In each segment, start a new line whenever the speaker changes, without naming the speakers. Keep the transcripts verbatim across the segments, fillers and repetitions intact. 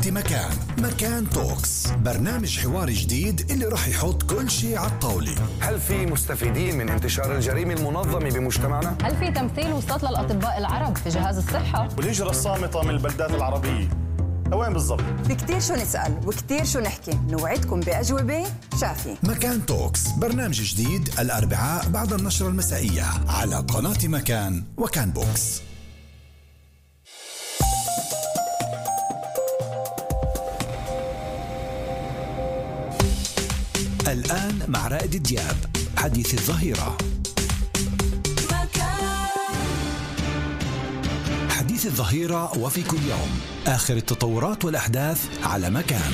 قناة مكان. مكان توكس، برنامج حواري جديد اللي راح يحط كل شيء على الطاولة.
هل في مستفيدين من انتشار الجريمة المنظمة بمجتمعنا؟
هل في تمثيل وسط للأطباء العرب في جهاز الصحة؟
والهجرة الصامتة من البلدات العربية وين بالضبط؟
في كتير شو نسأل وكتير شو نحكي، نوعدكم بأجوبة شافية.
مكان توكس، برنامج جديد الأربعاء بعد النشرة المسائية على قناة مكان وكان بوكس. الآن مع رائد دياب، حديث الظهيرة. حديث الظهيرة وفي كل يوم آخر التطورات والأحداث على مكان.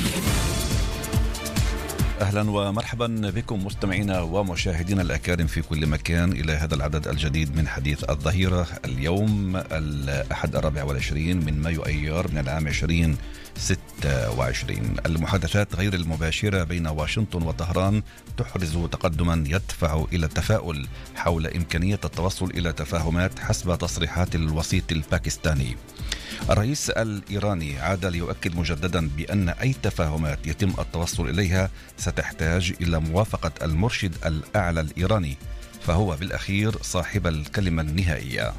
أهلا ومرحبا بكم مستمعينا ومشاهدينا الأكارم في كل مكان إلى هذا العدد الجديد من حديث الظهيرة. اليوم الأحد الرابع والعشرين من مايو أيار من العام عشرين ستة وعشرين. المحادثات غير المباشرة بين واشنطن وطهران تحرز تقدما يدفع إلى التفاؤل حول إمكانية التوصل إلى تفاهمات حسب تصريحات الوسيط الباكستاني. الرئيس الإيراني عاد ليؤكد مجددا بأن أي تفاهمات يتم التوصل إليها ستحتاج إلى موافقة المرشد الأعلى الإيراني، فهو بالأخير صاحب الكلمة النهائية.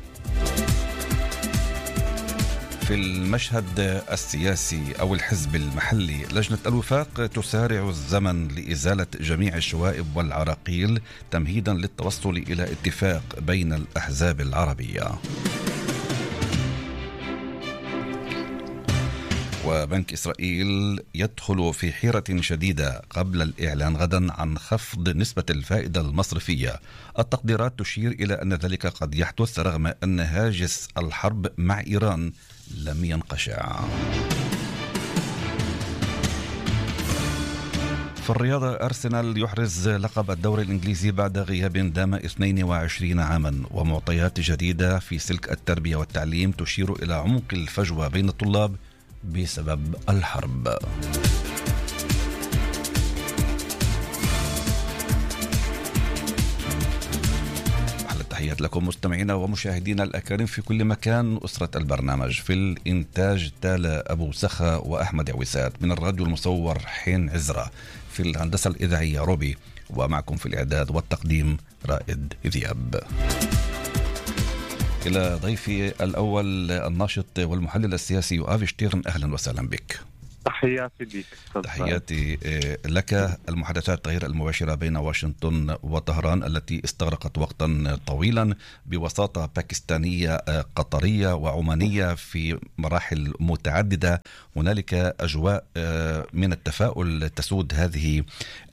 في المشهد السياسي أو الحزب المحلي، لجنة الوفاق تسارع الزمن لإزالة جميع الشوائب والعراقيل تمهيدا للتوصل إلى اتفاق بين الأحزاب العربية. وبنك إسرائيل يدخل في حيرة شديدة قبل الإعلان غدا عن خفض نسبة الفائدة المصرفية. التقديرات تشير إلى أن ذلك قد يحدث رغم أن هاجس الحرب مع إيران لم ينقشع. في الرياضة، أرسنال يحرز لقب الدوري الإنجليزي بعد غياب دام اثنين وعشرين عاما، ومعطيات جديدة في سلك التربية والتعليم تشير إلى عمق الفجوة بين الطلاب بسبب الحرب. تحيات لكم مستمعينا ومشاهدينا الأكارم في كل مكان. أسرة البرنامج في الإنتاج تالا أبو سخا وأحمد عويسات، من الراديو المصور حين عزرة، في الهندسة الإذاعية روبي، ومعكم في الإعداد والتقديم رائد ذياب. إلى ضيفي الأول الناشط والمحلل السياسي يؤاف شتيرن، أهلا وسهلا بك.
تحياتي لك.
تحياتي لك. المحادثات غير المباشرة بين واشنطن وطهران التي استغرقت وقتا طويلا بوساطة باكستانية قطرية وعمانية في مراحل متعددة، هنالك أجواء من التفاؤل تسود هذه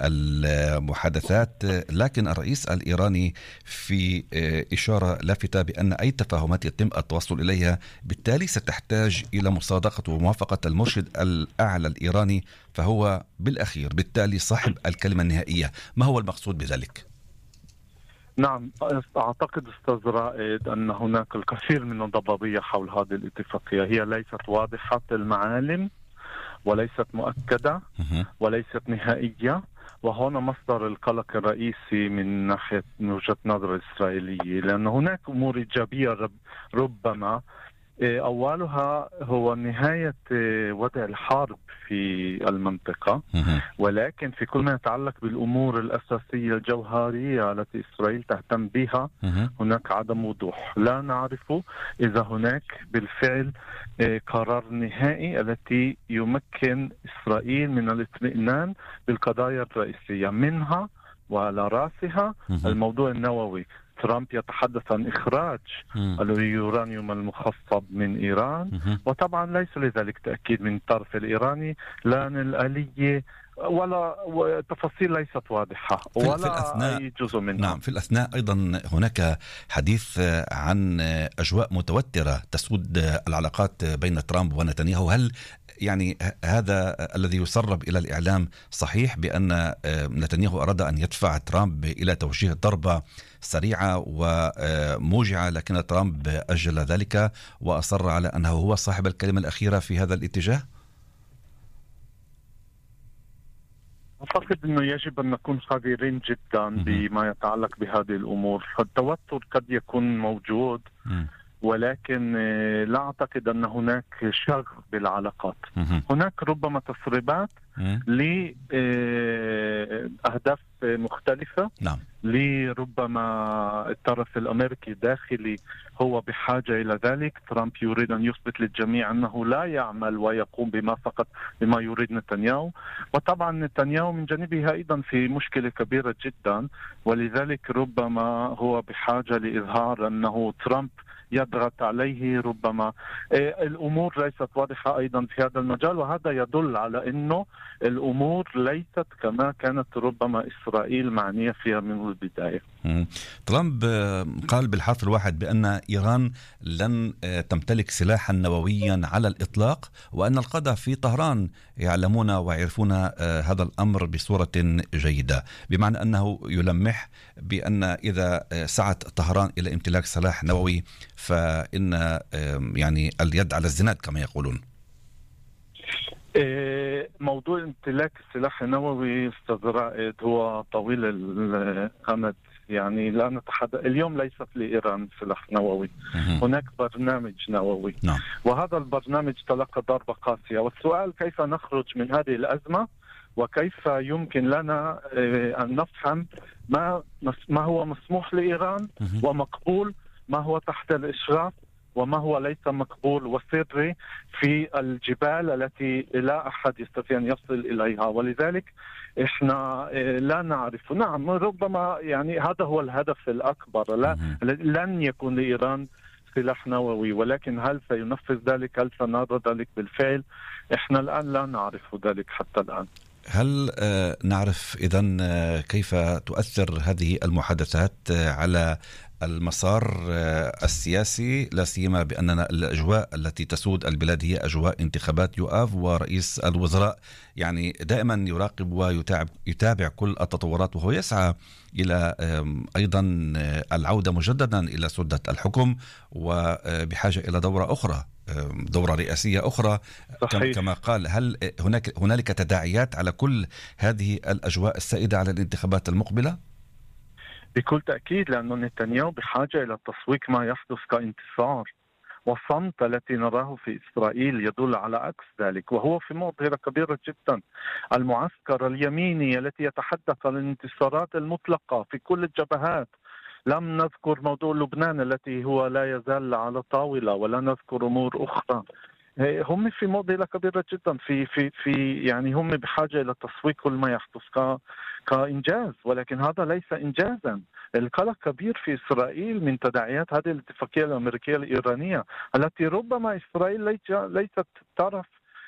المحادثات، لكن الرئيس الإيراني في إشارة لافتة بأن أي تفاهمات يتم التوصل إليها بالتالي ستحتاج إلى مصادقة وموافقة المرشد الأعلى الإيراني، فهو بالأخير بالتالي صاحب الكلمة النهائية. ما هو المقصود بذلك؟
نعم، أعتقد أستاذ رائد أن هناك الكثير من الضبابية حول هذه الاتفاقية. هي ليست واضحة المعالم وليست مؤكدة وليست نهائية، وهنا مصدر القلق الرئيسي من ناحية من وجهة نظر الإسرائيلية، لأن هناك أمور إيجابية رب ربما أولها هو نهاية وضع الحرب في المنطقة، ولكن في كل ما يتعلق بالأمور الأساسية الجوهرية التي إسرائيل تهتم بها هناك عدم وضوح. لا نعرف إذا هناك بالفعل قرار نهائي التي يمكن إسرائيل من الاطمئنان بالقضايا الرئيسية، منها وعلى رأسها الموضوع النووي. ترامب يتحدث عن إخراج اليورانيوم المخصب من إيران، وطبعا ليس لذلك تأكيد من الطرف الإيراني، لأن الآلية ولا تفاصيل ليست واضحة ولا أي جزء منها.
نعم، في الأثناء أيضا هناك حديث عن أجواء متوترة تسود العلاقات بين ترامب ونتنياهو. هل يعني هذا الذي يسرب إلى الإعلام صحيح بأن نتنياهو أراد أن يدفع ترامب إلى توجيه ضربة سريعة وموجعة، لكن ترامب أجل ذلك وأصر على أنه هو صاحب الكلمة الأخيرة في هذا الاتجاه؟
أعتقد أنه يجب أن نكون حذرين جدا بما يتعلق بهذه الأمور. التوتر قد يكون موجود ولكن لا أعتقد أن هناك شغف بالعلاقات. هناك ربما تسريبات لأهداف مختلفة.
نعم.
لربما الطرف الأمريكي الداخلي هو بحاجة إلى ذلك. ترامب يريد أن يثبت للجميع أنه لا يعمل ويقوم بما فقط بما يريد نتنياهو. وطبعا نتنياهو من جانبه أيضا في مشكلة كبيرة جدا، ولذلك ربما هو بحاجة لإظهار أنه ترامب يضغط عليه. ربما الأمور ليست واضحة أيضا في هذا المجال، وهذا يدل على أنه الأمور ليست كما كانت ربما إسرائيل معنية فيها من البداية.
ترامب قال بالحرف الواحد بأن إيران لن تمتلك سلاحا نوويا على الإطلاق، وأن القادة في طهران يعلمون ويعرفون هذا الأمر بصورة جيدة، بمعنى أنه يلمح بأن إذا سعت طهران إلى امتلاك سلاح نووي فإن يعني اليد على الزناد كما يقولون.
موضوع امتلاك السلاح النووي أستاذ رائد هو طويل الأمد. يعني لا نتحدث اليوم، ليست لإيران سلاح نووي، هناك برنامج نووي.
نعم.
وهذا البرنامج تلقى ضربة قاسية، والسؤال كيف نخرج من هذه الأزمة، وكيف يمكن لنا أن نفهم ما ما هو مسموح لإيران ومقبول، ما هو تحت الإشراف وما هو ليس مقبول وسري في الجبال التي لا أحد يستطيع أن يصل إليها. ولذلك إحنا لا نعرف. نعم ربما يعني هذا هو الهدف الأكبر، لا لن يكون لإيران سلاح نووي، ولكن هل سينفذ ذلك؟ هل سنرى ذلك بالفعل؟ إحنا الآن لا نعرف ذلك حتى الآن.
هل نعرف إذن كيف تؤثر هذه المحادثات على المسار السياسي، لا سيما بأننا الأجواء التي تسود البلاد هي أجواء انتخابات يؤاف، ورئيس الوزراء يعني دائما يراقب ويتابع يتابع كل التطورات، وهو يسعى إلى أيضا العودة مجددا إلى سدة الحكم، وبحاجة إلى دورة أخرى، دورة رئاسية أخرى. صحيح. كما قال، هل هناك هنالك تداعيات على كل هذه الأجواء السائدة على الانتخابات المقبلة؟
بكل تأكيد، لأن نتنياهو بحاجة إلى تسويق ما يحدث كانتصار، والصمت التي نراه في إسرائيل يدل على عكس ذلك، وهو في معضلة كبيرة جدا. المعسكر اليميني التي يتحدث عن الانتصارات المطلقة في كل الجبهات، لم نذكر موضوع لبنان التي هو لا يزال على طاولة، ولا نذكر أمور أخرى. هم في معضلة كبيرة جدا في في في يعني هم بحاجة إلى تسويق كل ما يحدث ك كإنجاز، ولكن هذا ليس إنجازا. القلق كبير في إسرائيل من تداعيات هذه الاتفاقية الأمريكية الإيرانية التي ربما إسرائيل ليست طرف